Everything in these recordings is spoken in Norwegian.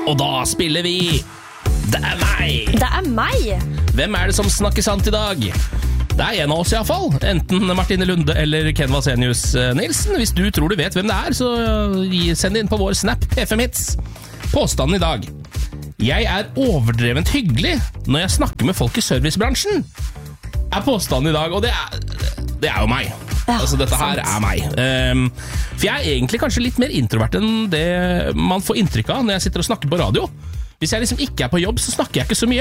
Og da spiller vi Det er meg. Det er meg. Hvem er det som snakker sant i dag? Det er en av oss i hvert fall. Enten Martine Lunde eller Ken Vasenius Nilsen. Hvis du tror du vet hvem det er, så send inn på vår Snap P5 Hits. Påstanden i dag: jeg er overdrevent hyggelig når jeg snakker med folk i servicebransjen. Er påstanden i dag, og det er jo meg. Ja, altså dette her er meg. For jeg er egentlig kanskje litt mer introvert enn det man får inntrykk av når jeg sitter og snakker på radio. Hvis jeg liksom ikke er på jobb, så snakker jeg ikke så mye.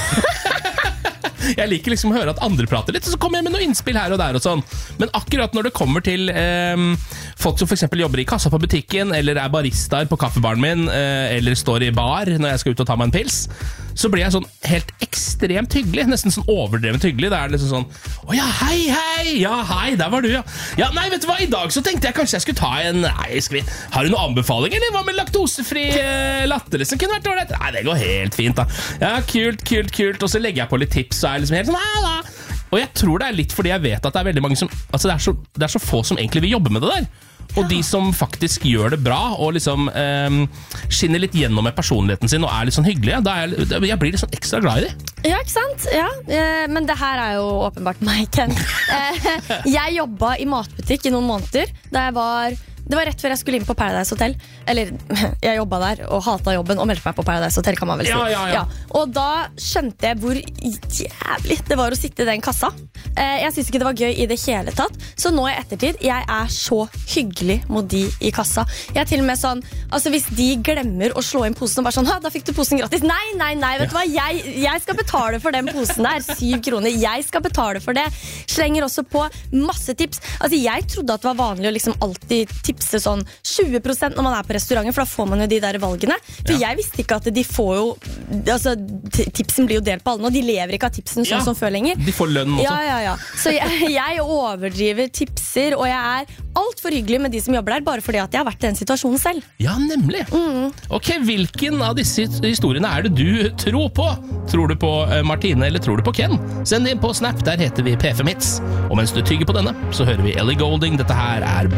Jeg liker liksom å høre at andre prater litt, og så kommer jeg med noe innspill her og der og sånn. Men akkurat når det kommer til folk som for eksempel jobber i kassa på butikken, eller er baristaer på kaffebaren min, eller står i bar når jeg skal ut og ta meg en pils, så blir jeg sånn helt ekstremt hyggelig, nesten sånn overdrevent hyggelig. Det er liksom sånn: å ja, hei, ja, hei, der var du, ja. Ja, nei, vet du hva, i dag så tenkte jeg kanskje jeg skulle ta en, har du noen anbefaling, eller hva med laktosefri latter, som kunne vært dårlig? Nei, det går helt fint da. Ja, kult, og så legger jeg på litt tips, og er liksom helt sånn, og jeg tror det er litt fordi jeg vet at det er veldig mange som, altså det er så få som egentlig vil jobbe med det der. Og de som faktisk gjør det bra og liksom skinner litt gjennom med personligheten sin og er litt sånn hyggelige, jeg blir litt sånn ekstra glad i det. Ja, ikke sant? Ja, men det her er jo åpenbart meg, Ken. Jeg jobbet i matbutikk i noen måneder da det var rett før jeg skulle inn på Paradise Hotel. Eller, jeg jobbet der og hatet jobben og meldte meg på Paradise Hotel, kan man vel si. Ja. Og da skjønte jeg hvor jævlig det var å sitte i den kassa. Jeg synes ikke det var gøy i det hele tatt. Så nå i ettertid, jeg er så hyggelig mot de i kassa. Jeg er til og med sånn, altså hvis de glemmer å slå inn posen og bare sånn: da fikk du posen gratis. Nei, vet du hva? Jeg skal betale for den posen der. 7 kroner. Jeg skal betale for det. Slenger også på masse tips. Altså, jeg trodde at det var vanlig å liksom alltid tipse sånn 20% når man er på restauranten, for da får man jo de der valgene. For jeg visste ikke at de får jo, altså tipsen blir jo delt på alle nå. De lever ikke av tipsen sånn som før lenger. De får lønn også. Ja. Så jeg overdriver tipser, og jeg er alt for hyggelig med de som jobber der, bare fordi at jeg har vært i den situasjonen selv. Ja, nemlig. Ok, hvilken av disse historiene er det du tror på? Tror du på Martine, eller tror du på Ken? Send inn på Snap, der heter vi P5 Hits. Og mens du tygger på denne, så hører vi Ellie Goulding. Dette her er